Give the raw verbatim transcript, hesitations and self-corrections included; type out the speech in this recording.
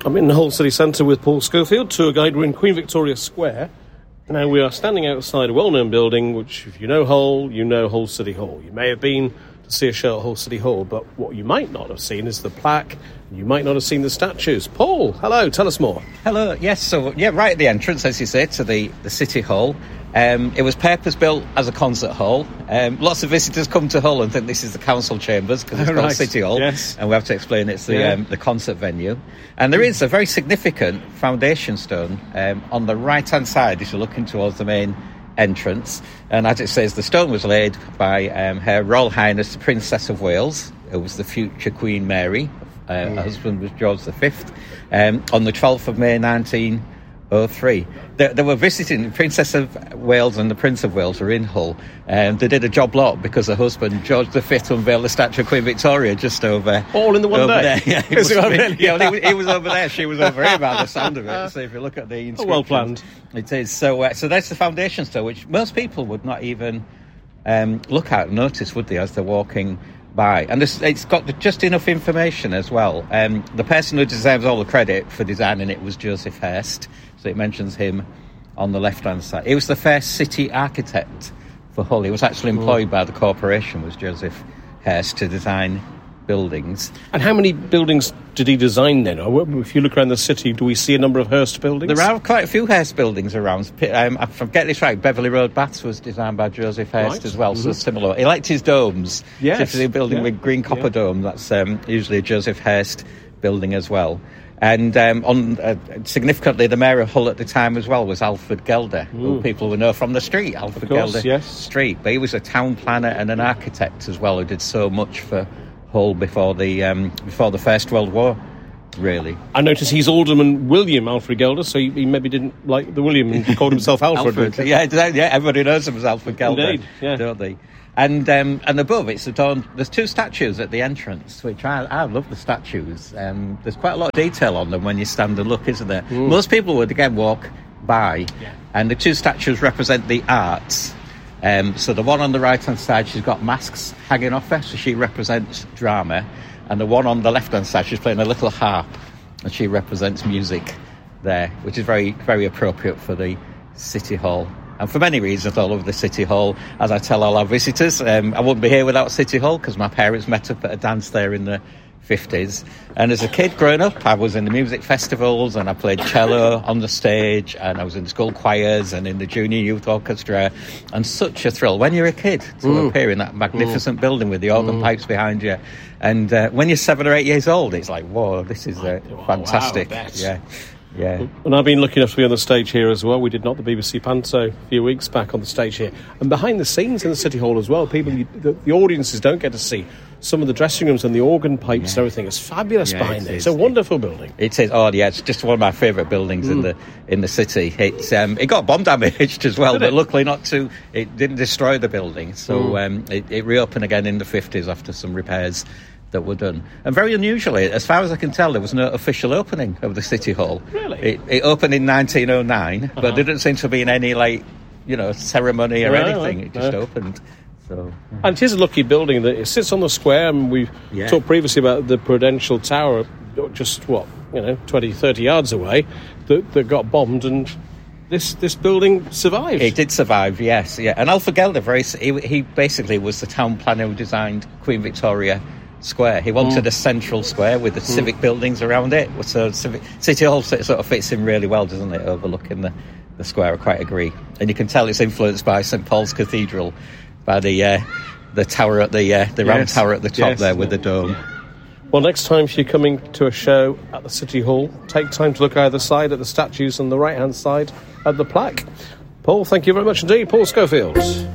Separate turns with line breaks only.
I'm in the Hull City Centre with Paul Schofield, tour guide. We're in Queen Victoria Square. Now we are standing outside a well-known building, which if you know Hull, you know Hull City Hall. You may have been to see a show at Hull City Hall, but what you might not have seen is the plaque. You might not have seen the statues. Paul, hello, tell us more.
Hello, yes, so, yeah, right at the entrance, as you say, to the, the City Hall. Um, it was purpose-built as a concert hall. Um, lots of visitors come to Hull and think this is the council chambers because it's
right.
called City Hall,
yes.
and we have to explain it's the,
yeah.
um, the concert venue. And there is a very significant foundation stone um, on the right-hand side as you're looking towards the main entrance. And as it says, the stone was laid by um, Her Royal Highness the Princess of Wales, who was the future Queen Mary. Uh, mm. Her husband was George the Fifth, um, on the twelfth of May nineteen oh three. They, they were visiting, the Princess of Wales and the Prince of Wales were in Hull, and they did a job lot because her husband, George the Fifth, unveiled the statue of Queen Victoria just over...
All in the one
over
day?
There. Yeah, he,
was
was,
really?
yeah, well, he, he was over there, she was over here by the sound of it. So if you look at the inscription...
Oh, well planned.
It is. So, uh, so that's the foundation stone, which most people would not even um, look at and notice, would they, as they're walking by. And this, it's got just enough information as well. Um, the person who deserves all the credit for designing it was Joseph Hurst. So it mentions him on the left-hand side. He was the first city architect for Hull. He was actually employed mm. by the corporation, was Joseph Hurst, to design buildings.
And how many buildings did he design then? If you look around the city, do we see a number of Hurst buildings?
There are quite a few Hurst buildings around. Um, if I get this right, Beverley Road, Baths was designed by Joseph Hurst right. as well, mm-hmm. so similar. He liked his domes.
Yes.
So if there's a building
yeah.
with green copper
yeah.
dome, that's um, usually a Joseph Hurst building as well. And um, on uh, significantly, the mayor of Hull at the time as well was Alfred Gelder, mm. who people will know from the street, Alfred
of course,
Gelder
yes.
Street. But he was a town planner and an architect as well, who did so much for Hull before the um, before the First World War, really.
I notice he's Alderman William Alfred Gelder, so he, he maybe didn't like the William and called himself Alfred.
Alfred yeah, yeah, everybody knows him as Alfred Gelder,
Indeed, yeah.
don't they? And um, and above it's adorned. There's two statues at the entrance, which I, I love the statues. Um, there's quite a lot of detail on them when you stand and look, isn't there? Mm. Most people would again walk by, yeah. and the two statues represent the arts. Um, so the one on the right-hand side, she's got masks hanging off her, so she represents drama. And the one on the left-hand side, she's playing a little harp, and she represents music there, which is very, very appropriate for the City Hall. And for many reasons, all over the City Hall, as I tell all our visitors, um, I wouldn't be here without City Hall because my parents met up at a dance there in the fifties. And as a kid growing up, I was in the music festivals and I played cello on the stage, and I was in school choirs and in the junior youth orchestra. And such a thrill when you're a kid to mm. appear in that magnificent mm. building with the organ mm. pipes behind you. And uh, when you're seven or eight years old, it's like, whoa, this is uh, oh, fantastic.
Wow,
yeah. Yeah.
And I've been lucky enough to be on the stage here as well. We did not the B B C Panto a few weeks back on the stage here. And behind the scenes in the City Hall as well, people, you, the, the audiences don't get to see some of the dressing rooms and the organ pipes yeah. and everything. It's fabulous yeah, behind there. It's a wonderful building.
It is. Oh, yeah, it's just one of my favourite buildings mm. in the in the city. It's um, it got bomb damaged as well, did but it? Luckily not too. It didn't destroy the building, so mm. um, it, it reopened again in the fifties after some repairs that were done. And very unusually, as far as I can tell, there was no official opening of the City Hall.
Really?
It, it opened in nineteen oh nine, uh-huh. but there didn't seem to be in any, like, you know, ceremony or no, anything. No, it just no. opened. So, yeah.
And it is a lucky building that it sits on the square, and we've yeah. talked previously about the Prudential Tower, just, what, you know, twenty, thirty yards away, that, that got bombed, and this this building survived.
It did survive, yes. yeah. And Alfred Gelder, very, he, he basically was the town planner who designed Queen Victoria Square. He wanted mm. a central square with the mm. civic buildings around it. So civic, City Hall sort of fits in really well, doesn't it, overlooking the, the square. I quite agree. And you can tell it's influenced by Saint Paul's Cathedral, by the uh, the tower at the uh, the yes. round tower at the top yes. there with the dome.
Yeah. Well, next time if you're coming to a show at the City Hall, take time to look either side at the statues and the right-hand side at the plaque. Paul, thank you very much indeed. Paul Schofield.